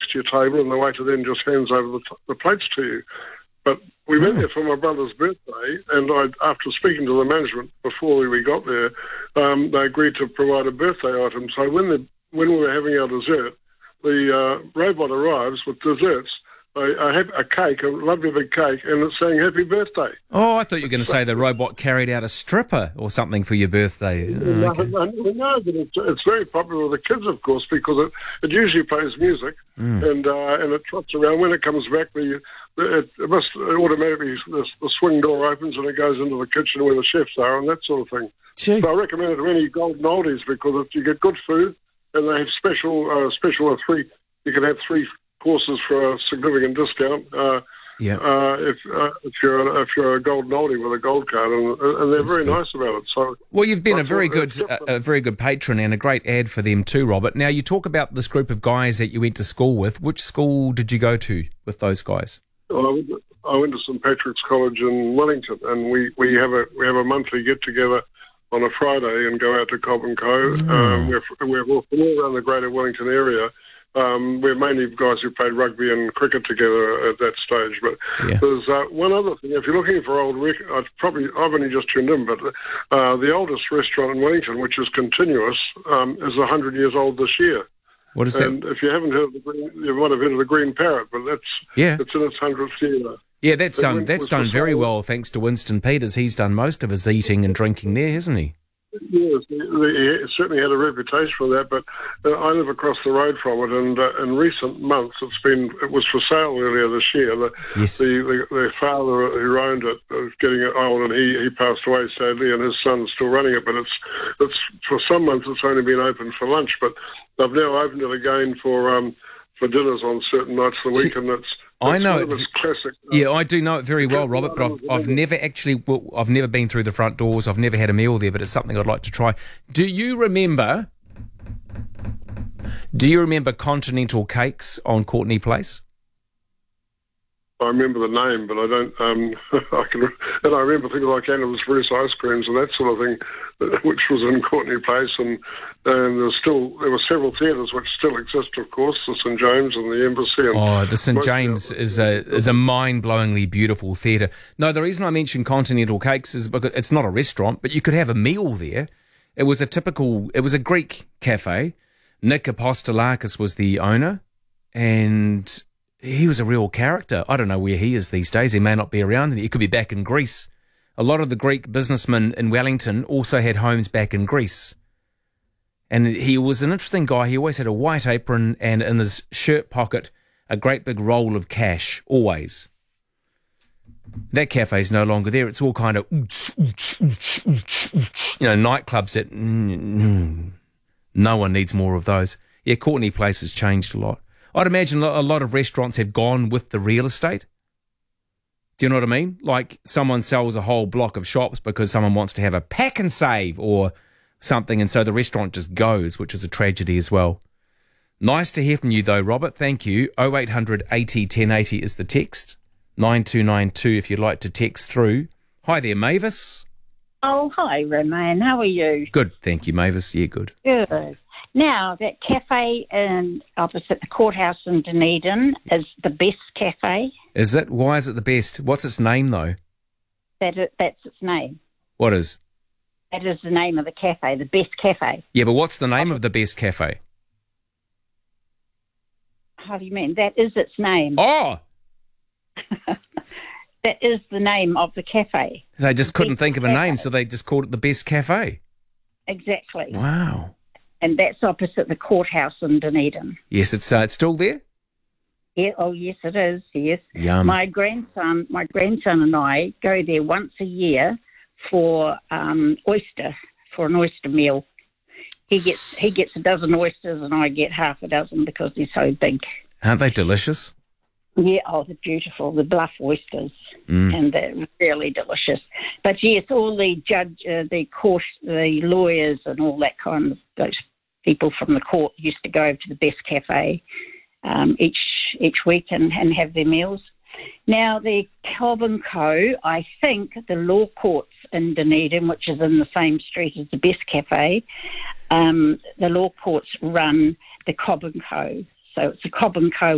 to your table, and the waiter then just hands over the plates to you. But we went there for my brother's birthday, and after speaking to the management before we got there, they agreed to provide a birthday item. So when we were having our dessert, the robot arrives with desserts. I had a cake, a lovely big cake, and it's saying happy birthday. Oh, I thought you were going to say the robot carried out a stripper or something for your birthday. No, but it's very popular with the kids, of course, because it usually plays music and it trots around. When it comes back, it must automatically, the swing door opens and it goes into the kitchen where the chefs are and that sort of thing. Gee. So I recommend it to any golden oldies because you get good food and they have special three. You can have 3 courses for a significant discount. If you're a golden oldie with a gold card, and they're very nice about it. So, well, you've been a very good patron and a great ad for them too, Robert. Now you talk about this group of guys that you went to school with. Which school did you go to with those guys? I went to St Patrick's College in Wellington, and we have a monthly get together on a Friday and go out to Cobb and Co. We're all around the Greater Wellington area. We're mainly guys who played rugby and cricket together at that stage. But there's one other thing. If you're looking for old records, I've only just tuned in, but the oldest restaurant in Wellington, which is continuous, is 100 years old this year. What is and if you haven't heard you might have heard of the Green Parrot, but it's in its 100th year. Yeah, that's done very well thanks to Winston Peters. He's done most of his eating and drinking there, hasn't he? Yes, he certainly had a reputation for that, but I live across the road from it, and in recent months it was for sale earlier this year. The father who owned it was getting old, and he passed away sadly, and his son's still running it. But it's for some months it's only been open for lunch, but they've now opened it again for dinners on certain nights of the week, and I know it. Classic. Yeah, I do know it very well, Robert, but I've never been through the front doors. I've never had a meal there, but it's something I'd like to try. Do you remember Continental Cakes on Courtenay Place? I remember the name, but I don't. And I remember things like Anniversary ice creams and that sort of thing, which was in Courtenay Place, and there were several theatres which still exist, of course, the St James and the Embassy. The St James is a mind-blowingly beautiful theatre. No, the reason I mentioned Continental Cakes is because it's not a restaurant, but you could have a meal there. It was a Greek cafe. Nick Apostolakis was the owner, and he was a real character. I don't know where he is these days. He may not be around. He could be back in Greece. A lot of the Greek businessmen in Wellington also had homes back in Greece. And he was an interesting guy. He always had a white apron and in his shirt pocket a great big roll of cash, always. That cafe's no longer there. It's all kind of, nightclubs that no one needs more of those. Yeah, Courtenay Place has changed a lot. I'd imagine a lot of restaurants have gone with the real estate. Do you know what I mean? Like someone sells a whole block of shops because someone wants to have a pack and save or something, and so the restaurant just goes, which is a tragedy as well. Nice to hear from you though, Robert. Thank you. 0800 80 1080 is the text. 9292 if you'd like to text through. Hi there, Mavis. Oh, hi, Romain. How are you? Good, thank you, Mavis. Yeah, good. Good. Now, that cafe opposite the courthouse in Dunedin is the best cafe. Is it? Why is it the best? What's its name, though? That's its name. What is? That is the name of the cafe, the best cafe. Yeah, but what's the name of the best cafe? How do you mean? That is its name. Oh! That is the name of the cafe. They just couldn't think of a name, so they just called it the best cafe. Exactly. Wow. And that's opposite the courthouse in Dunedin. Yes, it's still there? Yeah, oh, yes, it is, yes. Yum. My grandson and I go there once a year for an oyster meal. He gets a dozen oysters and I get half a dozen because they're so big. Aren't they delicious? Yeah, oh, they're beautiful. The bluff oysters, and they're really delicious. But yes, all the the lawyers and all that kind of those people from the court used to go over to the best cafe each week and have their meals. Now, the Cobb and Co., I think the law courts in Dunedin, which is in the same street as the best cafe, the law courts run the Cobb and Co. So it's a Cobb and Co.